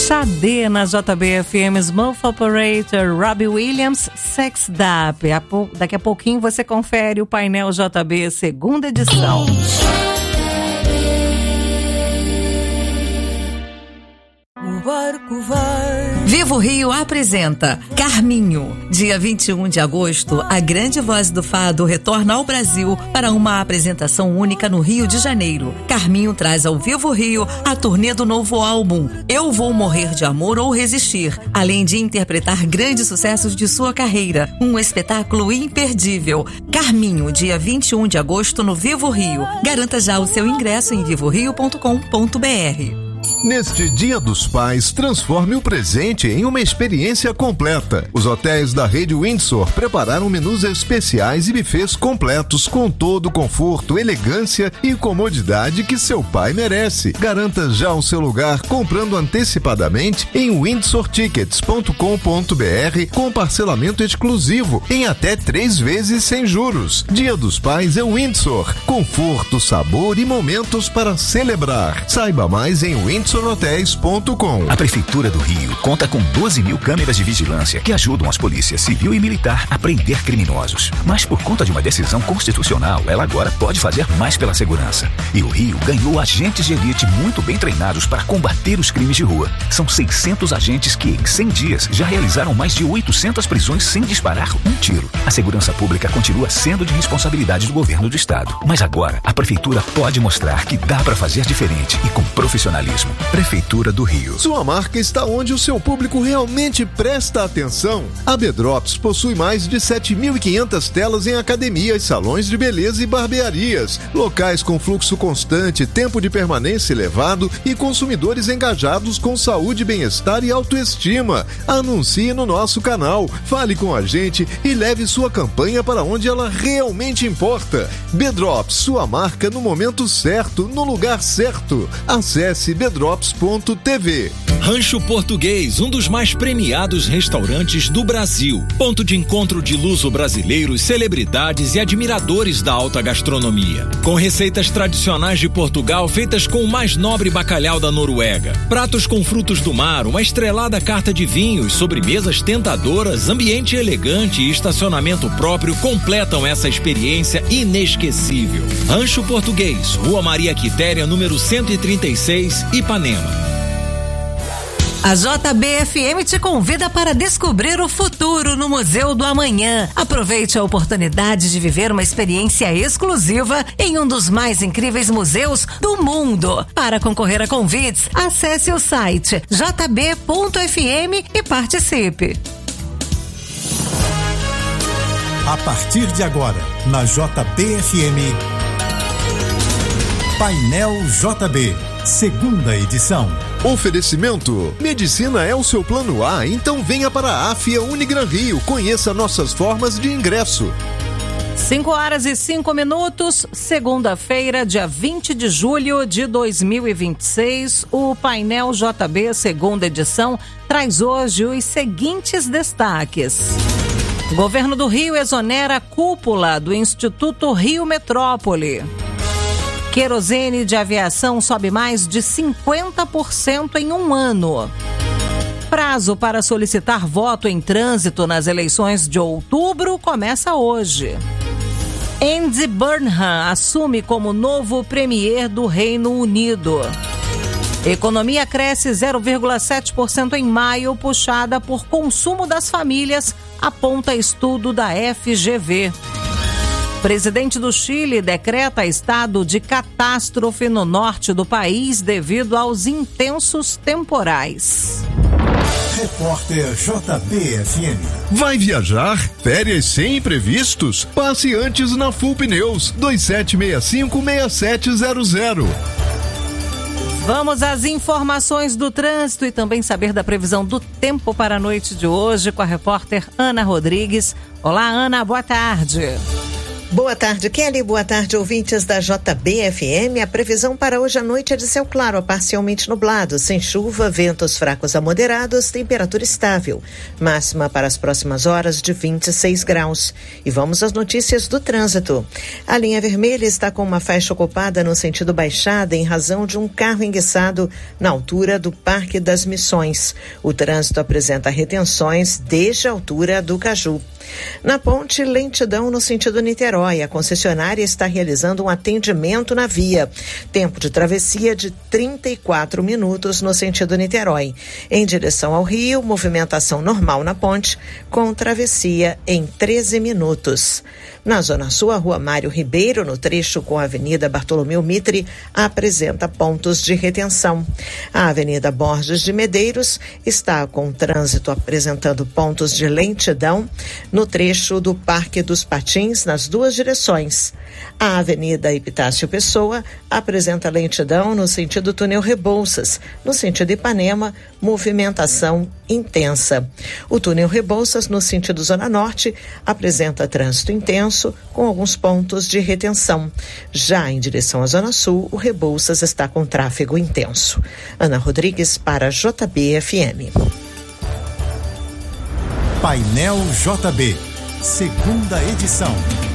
Xadê na JBFM, Smooth Operator, Robbie Williams, Sexed Up. Daqui a pouquinho você confere o painel JB, segunda edição. O barco vai. Vivo Rio apresenta Carminho. Dia 21 de agosto, a grande voz do fado retorna ao Brasil para uma apresentação única no Rio de Janeiro. Carminho traz ao Vivo Rio a turnê do novo álbum Eu Vou Morrer de Amor ou Resistir, além de interpretar grandes sucessos de sua carreira. Um espetáculo imperdível. Carminho, dia 21 de agosto no Vivo Rio. Garanta já o seu ingresso em vivorio.com.br. Neste Dia dos Pais, transforme o presente em uma experiência completa. Os hotéis da rede Windsor prepararam menus especiais e buffets completos com todo o conforto, elegância e comodidade que seu pai merece. Garanta já o seu lugar comprando antecipadamente em windsortickets.com.br com parcelamento exclusivo em até 3 vezes sem juros. Dia dos Pais é Windsor. Conforto, sabor e momentos para celebrar. Saiba mais em windsorhotels.com. A Prefeitura do Rio conta com 12 mil câmeras de vigilância que ajudam as polícias civil e militar a prender criminosos. Mas por conta de uma decisão constitucional, ela agora pode fazer mais pela segurança. E o Rio ganhou agentes de elite muito bem treinados para combater os crimes de rua. São 600 agentes que, em 100 dias, já realizaram mais de 800 prisões sem disparar um tiro. A segurança pública continua sendo de responsabilidade do governo do estado. Mas agora, a Prefeitura pode mostrar que dá para fazer diferente e com profissionalismo. Prefeitura do Rio. Sua marca está onde o seu público realmente presta atenção. A B-Drops possui mais de 7.500 telas em academias, salões de beleza e barbearias, locais com fluxo constante, tempo de permanência elevado e consumidores engajados com saúde, bem-estar e autoestima. Anuncie no nosso canal, fale com a gente e leve sua campanha para onde ela realmente importa. B-Drops, sua marca no momento certo, no lugar certo. Acesse B-Drops.tv. Rancho Português, um dos mais premiados restaurantes do Brasil. Ponto de encontro de luso-brasileiros, celebridades e admiradores da alta gastronomia. Com receitas tradicionais de Portugal feitas com o mais nobre bacalhau da Noruega. Pratos com frutos do mar, uma estrelada carta de vinhos, sobremesas tentadoras, ambiente elegante e estacionamento próprio completam essa experiência inesquecível. Rancho Português, Rua Maria Quitéria, número 136, Ipanema. A JBFM te convida para descobrir o futuro no Museu do Amanhã. Aproveite a oportunidade de viver uma experiência exclusiva em um dos mais incríveis museus do mundo. Para concorrer a convites, acesse o site jb.fm e participe. A partir de agora, na JBFM, Painel JB, segunda edição. Oferecimento: medicina é o seu plano A, então venha para a AFIA Unigran Rio. Conheça nossas formas de ingresso. 5h05, segunda-feira, dia 20 de julho de 2026. O painel JB, segunda edição, traz hoje os seguintes destaques. Governo do Rio exonera a cúpula do Instituto Rio Metrópole. Querosene de aviação sobe mais de 50% em um ano. Prazo para solicitar voto em trânsito nas eleições de outubro começa hoje. Andy Burnham assume como novo premier do Reino Unido. Economia cresce 0,7% em maio, puxada por consumo das famílias, aponta estudo da FGV. Presidente do Chile decreta estado de catástrofe no norte do país devido aos intensos temporais. Repórter JBFM. Vai viajar? Férias sem imprevistos? Passe antes na Full Pneus 2765-6700. Vamos às informações do trânsito e também saber da previsão do tempo para a noite de hoje com a repórter Ana Rodrigues. Olá, Ana, boa tarde. Boa tarde, Kelly. Boa tarde, ouvintes da JBFM. A previsão para hoje à noite é de céu claro a parcialmente nublado, sem chuva, ventos fracos a moderados, temperatura estável. Máxima para as próximas horas de 26 graus. E vamos às notícias do trânsito. A linha vermelha está com uma faixa ocupada no sentido baixada em razão de um carro enguiçado na altura do Parque das Missões. O trânsito apresenta retenções desde a altura do Caju. Na ponte, lentidão no sentido Niterói. A concessionária está realizando um atendimento na via. Tempo de travessia de 34 minutos no sentido Niterói. Em direção ao Rio, movimentação normal na ponte, com travessia em 13 minutos. Na Zona Sul, a Rua Mário Ribeiro, no trecho com a Avenida Bartolomeu Mitre, apresenta pontos de retenção. A Avenida Borges de Medeiros está com trânsito apresentando pontos de lentidão no trecho do Parque dos Patins, nas duas direções. A Avenida Epitácio Pessoa apresenta lentidão no sentido Túnel Rebouças. No sentido Ipanema, movimentação intensa. O Túnel Rebouças, no sentido Zona Norte, apresenta trânsito intenso, com alguns pontos de retenção. Já em direção à Zona Sul, o Rebouças está com tráfego intenso. Ana Rodrigues para a JBFM. Painel JB, segunda edição.